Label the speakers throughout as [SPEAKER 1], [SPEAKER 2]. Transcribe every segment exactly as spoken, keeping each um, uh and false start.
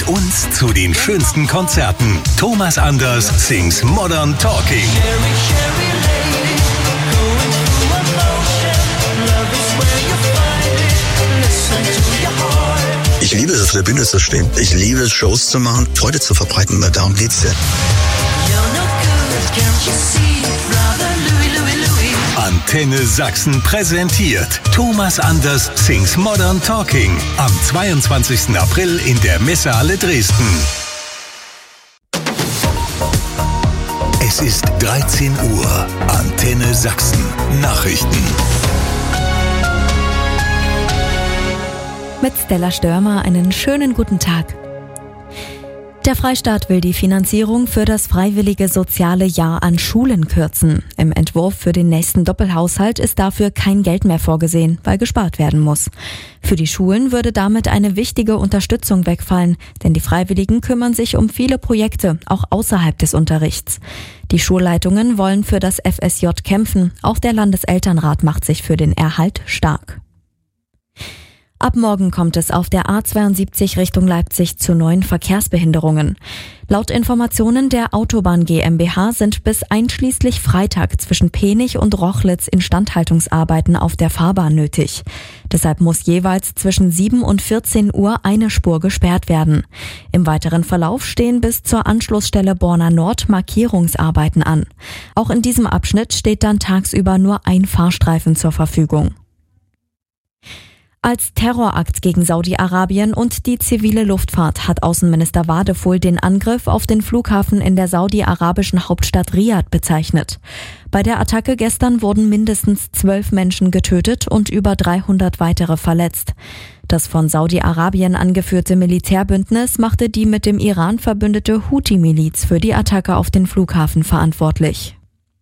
[SPEAKER 1] uns zu den schönsten Konzerten. Thomas Anders sings Modern Talking.
[SPEAKER 2] Ich liebe es, auf der Bühne zu stehen. Ich liebe es, Shows zu machen, Freude zu verbreiten. Darum geht's ja.
[SPEAKER 1] Antenne Sachsen präsentiert Thomas Anders sings Modern Talking am zweiundzwanzigsten April in der Messehalle Dresden. Es ist dreizehn Uhr. Antenne Sachsen. Nachrichten.
[SPEAKER 3] Mit Stella Störmer einen schönen guten Tag. Der Freistaat will die Finanzierung für das freiwillige soziale Jahr an Schulen kürzen. Im Entwurf für den nächsten Doppelhaushalt ist dafür kein Geld mehr vorgesehen, weil gespart werden muss. Für die Schulen würde damit eine wichtige Unterstützung wegfallen, denn die Freiwilligen kümmern sich um viele Projekte, auch außerhalb des Unterrichts. Die Schulleitungen wollen für das F S J kämpfen, auch der Landeselternrat macht sich für den Erhalt stark. Ab morgen kommt es auf der A zweiundsiebzig Richtung Leipzig zu neuen Verkehrsbehinderungen. Laut Informationen der Autobahn GmbH sind bis einschließlich Freitag zwischen Penich und Rochlitz Instandhaltungsarbeiten auf der Fahrbahn nötig. Deshalb muss jeweils zwischen sieben und vierzehn Uhr eine Spur gesperrt werden. Im weiteren Verlauf stehen bis zur Anschlussstelle Borna Nord Markierungsarbeiten an. Auch in diesem Abschnitt steht dann tagsüber nur ein Fahrstreifen zur Verfügung. Als Terrorakt gegen Saudi-Arabien und die zivile Luftfahrt hat Außenminister Wadefull den Angriff auf den Flughafen in der saudi-arabischen Hauptstadt Riad bezeichnet. Bei der Attacke gestern wurden mindestens zwölf Menschen getötet und über dreihundert weitere verletzt. Das von Saudi-Arabien angeführte Militärbündnis machte die mit dem Iran verbündete Houthi-Miliz für die Attacke auf den Flughafen verantwortlich.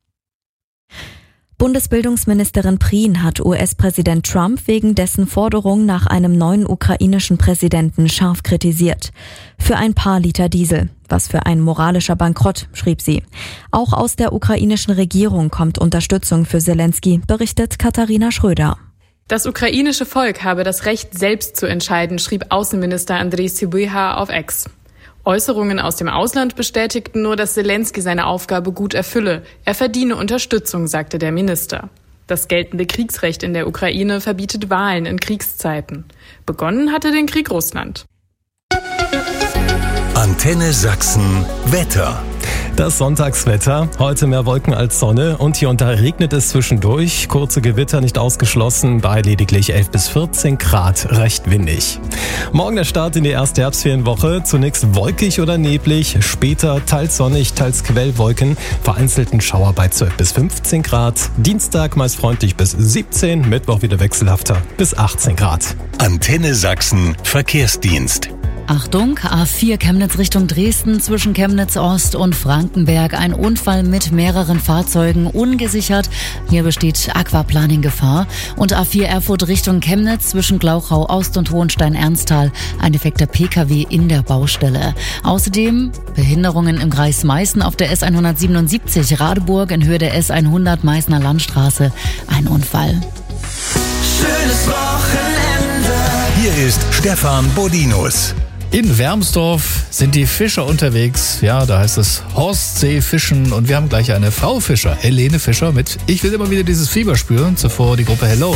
[SPEAKER 3] Bundesbildungsministerin Prien hat U S-Präsident Trump wegen dessen Forderung nach einem neuen ukrainischen Präsidenten scharf kritisiert. Für ein paar Liter Diesel. Was für ein moralischer Bankrott, schrieb sie. Auch aus der ukrainischen Regierung kommt Unterstützung für Selensky, berichtet Katharina Schröder.
[SPEAKER 4] Das ukrainische Volk habe das Recht, selbst zu entscheiden, schrieb Außenminister Andriy Sybiha auf X. Äußerungen aus dem Ausland bestätigten nur, dass Selensky seine Aufgabe gut erfülle. Er verdiene Unterstützung, sagte der Minister. Das geltende Kriegsrecht in der Ukraine verbietet Wahlen in Kriegszeiten. Begonnen hatte den Krieg Russland.
[SPEAKER 1] Antenne Sachsen Wetter.
[SPEAKER 5] Das Sonntagswetter, heute mehr Wolken als Sonne und hier und da regnet es zwischendurch. Kurze Gewitter nicht ausgeschlossen, bei lediglich elf bis vierzehn Grad, recht windig. Morgen der Start in die erste Herbstferienwoche, zunächst wolkig oder neblig, später teils sonnig, teils Quellwolken, vereinzelten Schauer bei zwölf bis fünfzehn Grad. Dienstag meist freundlich bis siebzehn, Mittwoch wieder wechselhafter bis achtzehn Grad.
[SPEAKER 1] Antenne Sachsen Verkehrsdienst.
[SPEAKER 6] Achtung, A vier Chemnitz Richtung Dresden zwischen Chemnitz Ost und Frankenberg. Ein Unfall mit mehreren Fahrzeugen ungesichert. Hier besteht Aquaplaning-Gefahr. Und A vier Erfurt Richtung Chemnitz zwischen Glauchau Ost und Hohenstein-Ernsthal. Ein defekter P K W in der Baustelle. Außerdem Behinderungen im Kreis Meißen auf der S hundertsiebenundsiebzig Radeburg in Höhe der S hundert Meißner Landstraße. Ein Unfall.
[SPEAKER 7] Schönes Wochenende.
[SPEAKER 1] Hier ist Stefan Bodinus.
[SPEAKER 8] In Wermsdorf sind die Fischer unterwegs. Ja, da heißt es Horstsee-Fischen. Und wir haben gleich eine Frau Fischer, Helene Fischer, mit Ich will immer wieder dieses Fieber spüren. Zuvor die Gruppe Hello.